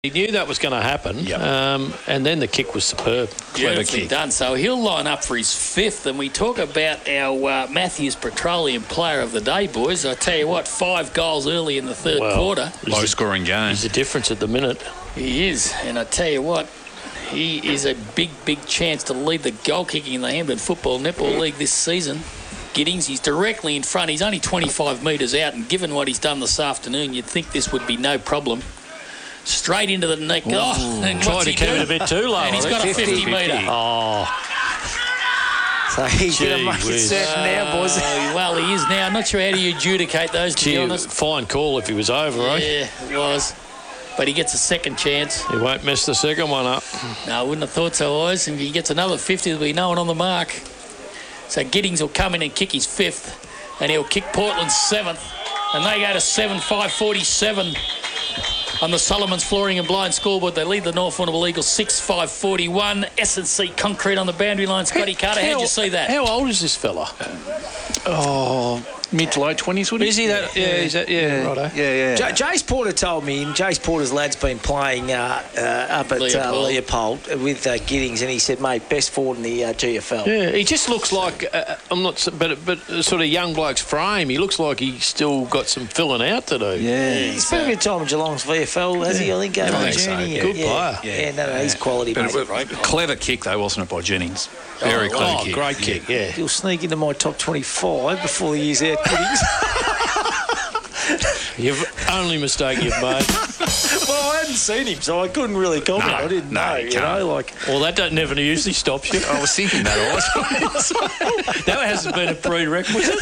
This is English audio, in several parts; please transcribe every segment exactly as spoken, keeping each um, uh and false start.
He knew that was going to happen, Yep. um, and then the kick was superb. Clever Beautifully kick. done. So he'll line up for his fifth, and we talk about our uh, Matthews Petroleum Player of the Day, boys. I tell you what, five goals early in the third Well, quarter. Low scoring game. There's a difference at the minute. He is, and I tell you what, he is a big, big chance to lead the goal kicking in the Hampden Football Netball League this season. Giddings, he's directly in front. He's only twenty-five metres out, and given what he's done this afternoon, you'd think this would be no problem. Straight into the neck. Oh, and Tried what's to he keep do? it a bit too low. And he's I got a think. fifty metre. Oh, So he's going to Gee make it whiz. certain now, boys. Uh, well, he is now. I'm not sure how do you adjudicate those, to gee, be honest. fine call if he was over, eh? Yeah, it was. But he gets a second chance. He won't mess the second one up. No, I wouldn't have thought so, boys. If he gets another fifty, there'll be no one on the mark. So Giddings will come in and kick his fifth, and he'll kick Portland's seventh. And they go to seven five forty-seven on the Solomon's Flooring and Blind scoreboard. They lead the North Warrnambool Eagles six five forty-one. S and C Concrete on the boundary line. Scotty Carter, how'd you see that? How old is this fella? Oh, mid to low twenties, would he? Is he that? Yeah, is that? Yeah, righto. Yeah, yeah. J- Jace Porter told me, and Jace Porter's lad's been playing uh, uh, up at Leopold. uh, Leopold with uh, Giddings, and he said, mate, best forward in the uh, G F L. Yeah, he just looks like uh, I'm not, s- but but sort of young bloke's frame. He looks like he's still got some filling out to do. Yeah. He's spent a bit of time in Geelong's V F L, has he? I think over I the think so, journey. yeah. Good yeah. player. Yeah, no, no, he's quality, But mate. a clever kick, though, wasn't it, by Jennings? Very Oh, clever Oh, kick. great kick, yeah. He'll sneak into my top twenty-five before the year's out, Giddings. You've only mistake you've made. Well, I hadn't seen him, so I couldn't really comment. No, I didn't no, know, you you can't. know, like... Well, that don't, never usually stops you. I was thinking that also. That hasn't been a prerequisite.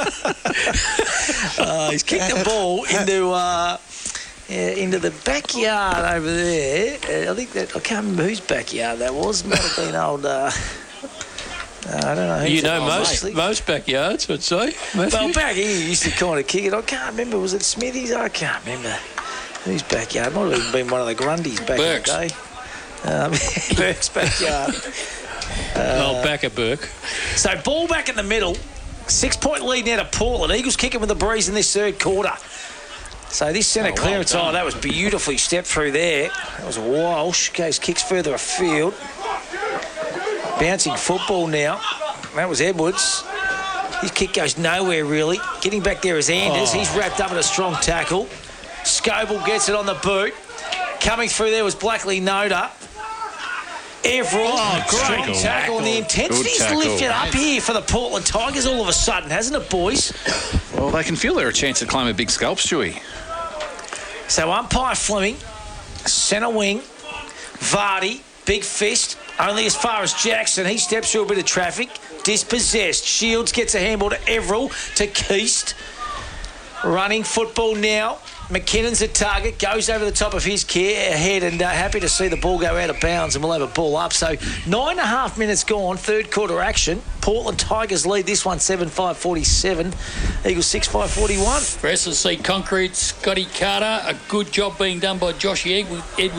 Uh, he's kicked the ball into uh, yeah, into the backyard over there. Uh, I think that I can't remember whose backyard that was. Might have been old. Uh, I don't know. whose You it know was, most actually. most backyards, I'd say. Matthew. Well, back here he used to kind of kick it. I can't remember. Was it Smithy's? I can't remember whose backyard. Might have even been one of the Grundys back Burke's. in the day. Um, Burke's backyard. Old backer Burke. So ball back in the middle. Six-point lead now to Portland. Eagles kicking with the breeze in this third quarter. So this centre Oh, well clearance, done. oh, that was beautifully stepped through there. That was Walsh. Goes kicks further afield. Bouncing football now. That was Edwards. His kick goes nowhere, really. Getting back there is Anders. Oh. He's wrapped up in a strong tackle. Scoble gets it on the boot. Coming through there was Blackley Noda. Everett, Oh, strong great tackle, and the intensity's Good tackle. lifted up here for the Portland Tigers all of a sudden, hasn't it, boys? Well, they can feel they're a chance to claim a big scalp, Stewie. So umpire Fleming, centre wing, Vardy, big fist, only as far as Jackson. He steps through a bit of traffic, dispossessed. Shields gets a handball to Everell, to Keast. Running football now. McKinnon's at target, goes over the top of his care, head, and uh, happy to see the ball go out of bounds, and we'll have a ball up. So nine and a half minutes gone, third quarter action. Portland Tigers lead this one seven five forty-seven. Eagles six five forty-one. For S and C Concrete, Scotty Carter, a good job being done by Josh Edwards.